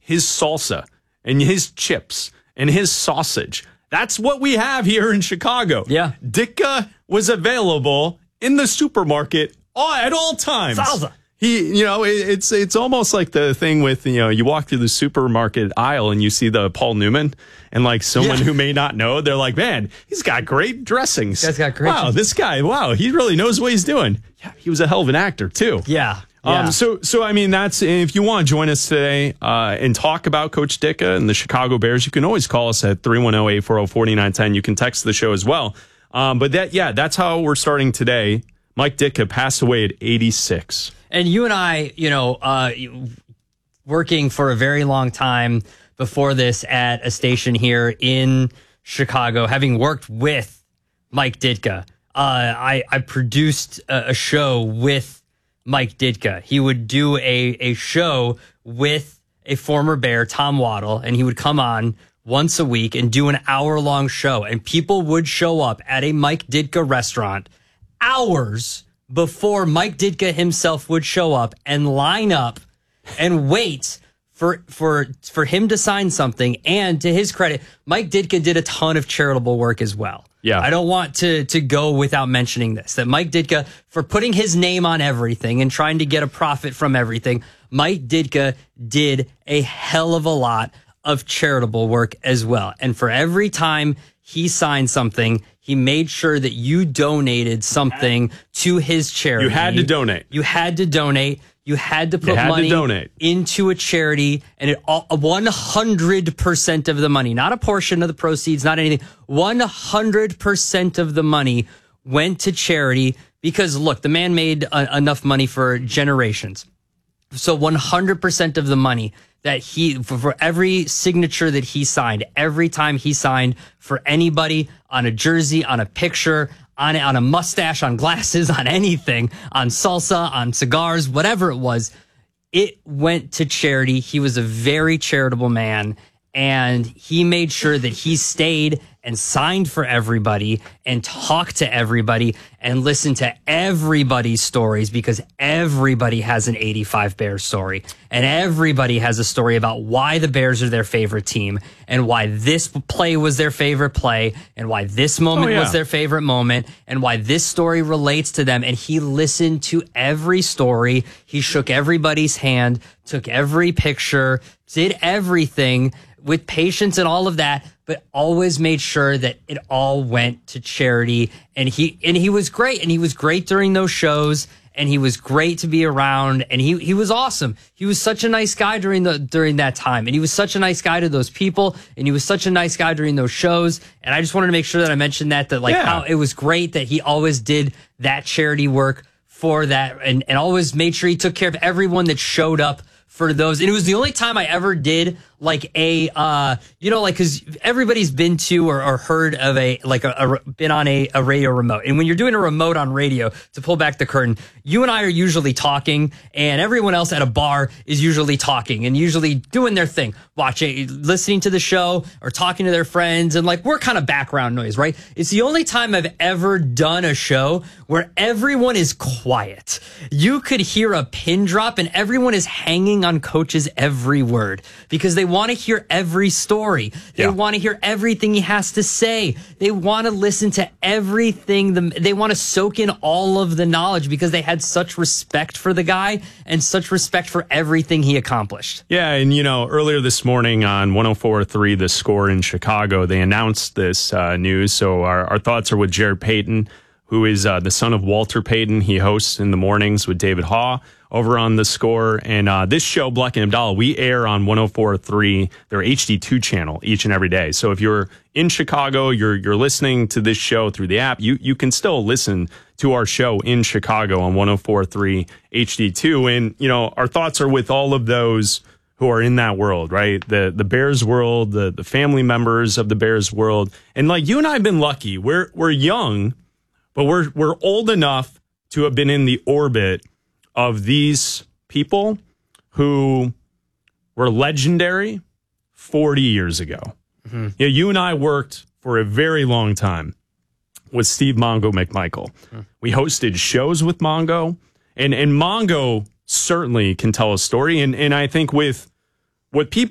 his salsa and his chips and his sausage. That's what we have here in Chicago. Yeah. Ditka was available in the supermarket at all times. Salsa. It's almost like the thing with, you walk through the supermarket aisle and you see the Paul Newman and like someone who may not know, they're like, man, he's got great dressings. He's got great. Wow, this guy, he really knows what he's doing. Yeah, he was a hell of an actor too. Yeah. So I mean, that's, if you want to join us today and talk about Coach Ditka and the Chicago Bears, you can always call us at 310-840-4910. You can text the show as well. But that's how we're starting today. Mike Ditka passed away at 86. And you and I, working for a very long time before this at a station here in Chicago, having worked with Mike Ditka, I produced a show with Mike Ditka. He would do a show with a former Bear, Tom Waddle, and he would come on once a week and do an hour-long show. And people would show up at a Mike Ditka restaurant hours before Mike Ditka himself would show up and line up and wait for him to sign something. And to his credit, Mike Ditka did a ton of charitable work as well. Yeah. I don't want to go without mentioning this, that Mike Ditka, for putting his name on everything and trying to get a profit from everything, Mike Ditka did a hell of a lot of charitable work as well. And for every time he signed something, he made sure that you donated something to his charity. You had to donate. You had to donate. You had to put money into a charity, and 100% of the money, not a portion of the proceeds, not anything, 100% of the money went to charity because, look, the man made enough money for generations. So 100% of the money that for every signature that he signed, every time he signed for anybody on a jersey, on a picture, on a mustache, on glasses, on anything, on salsa, on cigars, whatever it was, it went to charity. He was a very charitable man, and he made sure that he stayed and signed for everybody and talked to everybody and listened to everybody's stories, because everybody has an 85 Bears story, and everybody has a story about why the Bears are their favorite team and why this play was their favorite play and why this moment was their favorite moment and why this story relates to them. And he listened to every story. He shook everybody's hand, took every picture, did everything with patience and all of that, but always made sure that it all went to charity. And he was great. And he was great during those shows. And he was great to be around. And he was awesome. He was such a nice guy during that time. And he was such a nice guy to those people. And he was such a nice guy during those shows. And I just wanted to make sure that I mentioned that how it was great that he always did that charity work for that, and always made sure he took care of everyone that showed up for those. And it was the only time I ever did like because everybody's been to or heard of been on a radio remote. And when you're doing a remote on radio, to pull back the curtain, you and I are usually talking, and everyone else at a bar is usually talking and usually doing their thing, listening to the show or talking to their friends. And we're kind of background noise, right? It's the only time I've ever done a show where everyone is quiet. You could hear a pin drop and everyone is hanging on Coach's every word because they want to hear every story. They want to hear everything he has to say. They want to listen to everything. They want to soak in all of the knowledge because they had such respect for the guy and such respect for everything he accomplished. Yeah, and earlier this morning on 104.3 The Score in Chicago, they announced this news. So our thoughts are with Jared Payton, who is the son of Walter Payton. He hosts in the mornings with David Haw over on The Score. And this show, Bleck and Abdallah, we air on 104.3, their HD2 channel, each and every day. So if you're in Chicago, you're listening to this show through the app, you can still listen to our show in Chicago on 104.3 HD2. And, our thoughts are with all of those who are in that world, right? The Bears world, the family members of the Bears world. And you and I have been lucky. We're young, but we're old enough to have been in the orbit of these people who were legendary 40 years ago. Mm-hmm. Yeah, you and I worked for a very long time with Steve Mongo McMichael. Mm-hmm. We hosted shows with Mongo, and Mongo certainly can tell a story. And I think with what people